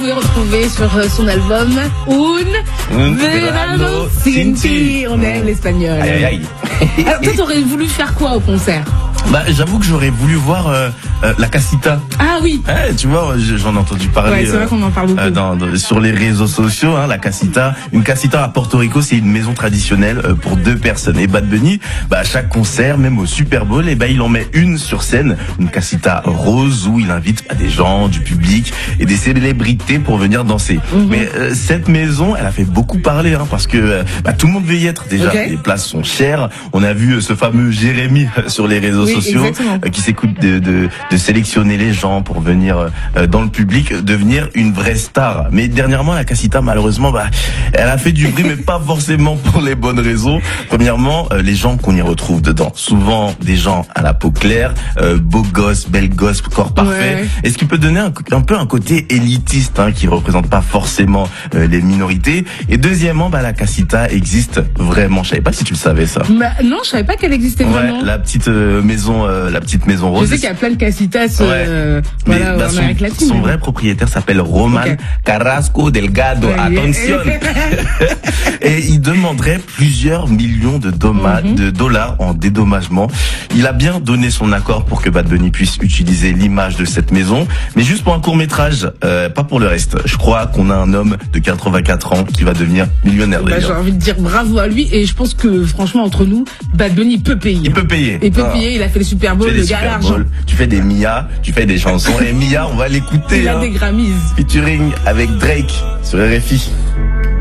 pouvez retrouver sur son album Un Verano Sin Ti. On aime l'espagnol. Aïe, aïe, aïe. Alors toi, t'aurais voulu faire quoi au concert? Bah, j'avoue que j'aurais voulu voir la Casita. Ah oui. Tu vois, j'en ai entendu parler. Ouais, c'est vrai qu'on en parle beaucoup. Sur les réseaux sociaux, la Casita. Une Casita à Porto Rico, c'est une maison traditionnelle pour 2 personnes. Et Bad Bunny, à chaque concert, même au Super Bowl, il en met une sur scène, une Casita rose où il invite des gens, du public et des célébrités pour venir danser. Mais cette maison, elle a fait beaucoup parler, parce que tout le monde veut y être déjà. Okay. Les places sont chères. On a vu ce fameux Jérémy sur les réseaux sociaux qui s'écoute de sélectionner les gens pour venir dans le public, devenir une vraie star. Mais dernièrement, la Casita, malheureusement, elle a fait du bruit, mais pas forcément pour les bonnes raisons. Premièrement, les gens qu'on y retrouve dedans, souvent des gens à la peau claire, beaux gosses, belles gosses, corps parfait. Ouais. Et ce qui peut donner un peu un côté élitiste, qui représente pas forcément les minorités. Et deuxièmement, la Casita existe vraiment. Je savais pas si tu le savais ça. Non, je savais pas qu'elle existait vraiment. La petite maison rose. Je sais qu'il y a plein de Casitas en Amérique latine. Son vrai propriétaire s'appelle Roman Carrasco Delgado. Attention. Et il demanderait plusieurs millions de dollars en dédommagement. Il a bien donné son accord pour que Bad Bunny puisse utiliser l'image de cette maison, mais juste pour un court-métrage, pas pour le reste. Je crois qu'on a un homme de 84 ans qui va devenir millionnaire. J'ai envie de dire bravo à lui, et je pense que franchement entre nous, Bad Bunny peut payer. Il peut payer. Il a fait le Super Bowl, le gars à l'argent. Tu fais des Mia, tu fais des chansons, et Mia, on va l'écouter. Il a des Grammys. Featuring avec Drake sur RFI.